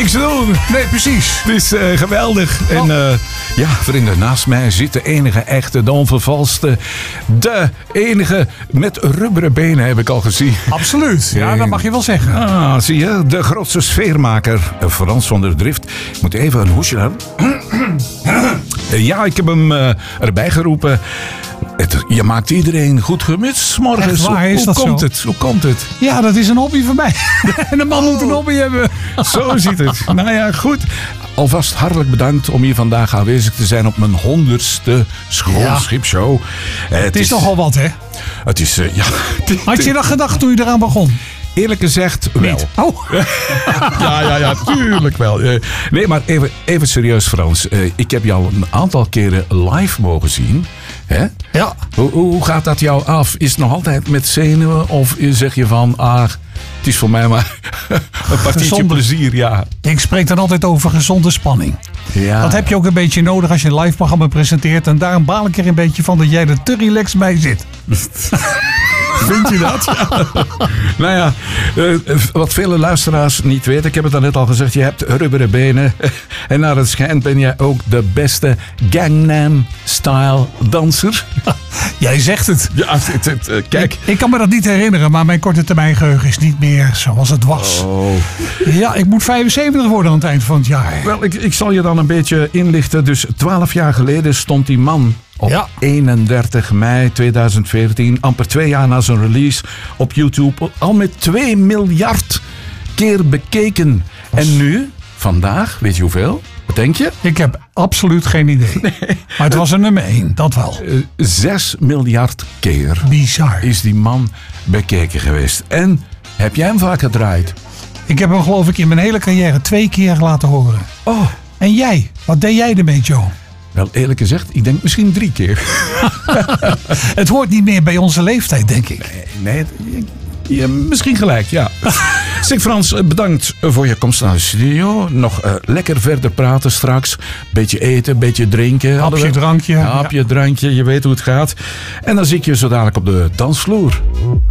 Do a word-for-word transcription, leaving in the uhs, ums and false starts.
niks te doen. Nee, precies. Het is uh, geweldig. Oh. En uh, ja, vrienden, naast mij zit de enige echte, de onvervalste, de enige met rubberen benen, heb ik al gezien. Absoluut, ja, dat mag je wel zeggen. Ah, zie je, de grootste sfeermaker, Frans van der Drift. Ik moet even een hoesje hebben. Ja, ik heb hem uh, erbij geroepen. Het, je maakt iedereen goed gemutst morgens. Waar, is Hoe dat komt zo? het? Hoe komt het? Ja, dat is een hobby van mij. En een man oh. moet een hobby hebben. Zo ziet het. Nou ja, goed. Alvast hartelijk bedankt om hier vandaag aanwezig te zijn op mijn honderdste schoolschipshow. Ja. Het, het is nogal wat, hè? Het is, uh, ja. Had je dat gedacht toen je eraan begon? Eerlijk gezegd wel. Niet. Oh. ja, ja, ja, tuurlijk wel. Nee, maar even, even serieus, Frans. Ik heb jou een aantal keren live mogen zien. Hè? Ja. Hoe, hoe gaat dat jou af? Is het nog altijd met zenuwen? Of zeg je van, ah, het is voor mij maar een partietje gezonde plezier, ja. Ik spreek dan altijd over gezonde spanning. Ja. Dat heb je ook een beetje nodig als je een live programma presenteert. En daarom baal ik er een beetje van dat jij er te relaxed bij zit. Vind je dat? Ja. Nou ja, uh, wat vele luisteraars niet weten. Ik heb het al net al gezegd. Je hebt rubberen benen. En naar het schijnt ben jij ook de beste Gangnam Style danser. Jij zegt het. Ja, het, het, uh, kijk. Ik, ik kan me dat niet herinneren. Maar mijn korte termijn geheugen is niet meer zoals het was. Oh. Ja, ik moet vijfenzeventig worden aan het eind van het jaar. Wel, ik, ik zal je dan een beetje inlichten. Dus twaalf jaar geleden stond die man op ja. eenendertig mei tweeduizend veertien, amper twee jaar na zijn release, op YouTube al met twee miljard keer bekeken. Was... En nu, vandaag, weet je hoeveel? Wat denk je? Ik heb absoluut geen idee. Nee. Maar het was een nummer één, dat wel. Uh, zes miljard keer Bizar. Is die man bekeken geweest. En heb jij hem vaak gedraaid? Ik heb hem geloof ik in mijn hele carrière twee keer laten horen. Oh. En jij? Wat deed jij ermee, Joe? Wel, eerlijk gezegd, ik denk misschien drie keer. Het hoort niet meer bij onze leeftijd, denk ik. Nee, nee je, misschien gelijk, ja. Zeg Frans, bedankt voor je komst naar de studio. Nog uh, lekker verder praten straks. Beetje eten, beetje drinken. Hapje, drankje. Hapje, ja. drankje, je weet hoe het gaat. En dan zie ik je zo dadelijk op de dansvloer.